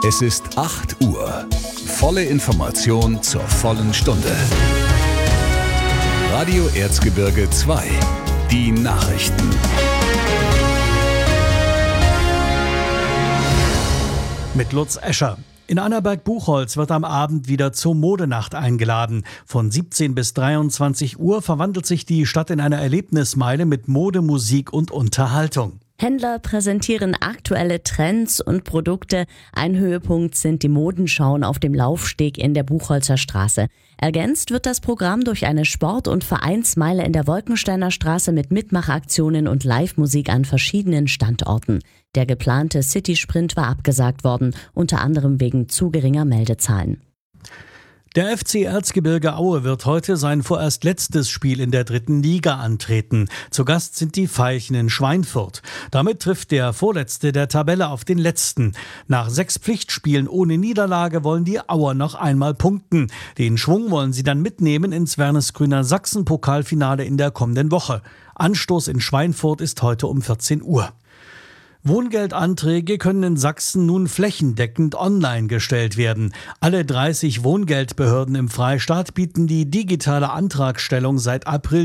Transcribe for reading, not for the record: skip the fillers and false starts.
Es ist 8 Uhr. Volle Information zur vollen Stunde. Radio Erzgebirge 2. Die Nachrichten. Mit Lutz Escher. In Annaberg-Buchholz wird am Abend wieder zur Modenacht eingeladen. Von 17 bis 23 Uhr verwandelt sich die Stadt in eine Erlebnismeile mit Mode, Musik und Unterhaltung. Händler präsentieren aktuelle Trends und Produkte. Ein Höhepunkt sind die Modenschauen auf dem Laufsteg in der Buchholzer Straße. Ergänzt wird das Programm durch eine Sport- und Vereinsmeile in der Wolkensteiner Straße mit Mitmachaktionen und Live-Musik an verschiedenen Standorten. Der geplante City-Sprint war abgesagt worden, unter anderem wegen zu geringer Meldezahlen. Der FC Erzgebirge Aue wird heute sein vorerst letztes Spiel in der 3. Liga antreten. Zu Gast sind die Veilchen in Schweinfurt. Damit trifft der Vorletzte der Tabelle auf den Letzten. Nach 6 Pflichtspielen ohne Niederlage wollen die Auer noch einmal punkten. Den Schwung wollen sie dann mitnehmen ins Wernesgrüner Sachsen-Pokalfinale in der kommenden Woche. Anstoß in Schweinfurt ist heute um 14 Uhr. Wohngeldanträge können in Sachsen nun flächendeckend online gestellt werden. Alle 30 Wohngeldbehörden im Freistaat bieten die digitale Antragstellung seit April